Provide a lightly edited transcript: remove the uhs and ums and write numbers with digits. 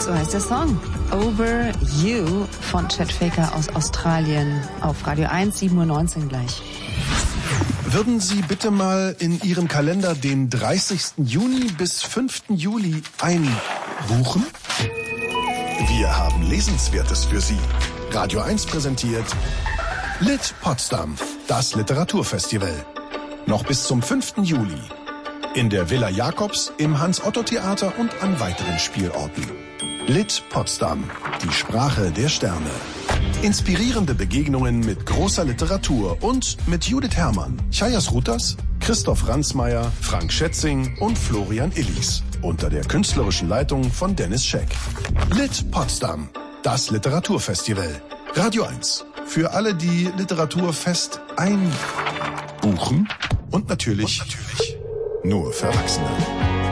So heißt der Song. Over You von Chet Faker aus Australien auf Radio 1, 7:19 Uhr gleich. Würden Sie bitte mal in Ihren Kalender den 30. Juni bis 5. Juli einbuchen? Wir haben Lesenswertes für Sie. Radio 1 präsentiert Lit Potsdam, das Literaturfestival. Noch bis zum 5. Juli. In der Villa Jakobs, im Hans-Otto-Theater und an weiteren Spielorten. Lit Potsdam, die Sprache der Sterne. Inspirierende Begegnungen mit großer Literatur und mit Judith Herrmann, Chayas Rutas, Christoph Ransmayr, Frank Schätzing und Florian Illies. Unter der künstlerischen Leitung von Dennis Scheck. Lit Potsdam, das Literaturfestival. Radio 1. Für alle, die Literaturfest einbuchen. Und natürlich nur für Erwachsene.